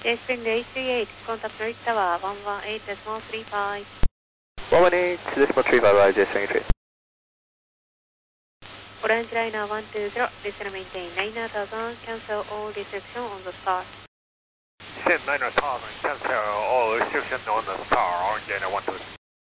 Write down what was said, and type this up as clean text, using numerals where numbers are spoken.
J Spring 838, contact North Tower 118.35. 118.35, right, J Spring 838. Orange liner 120, listen maintain 9000, cancel all restriction on the star. Descend 9000, cancel all restriction on the star, Orange liner 120.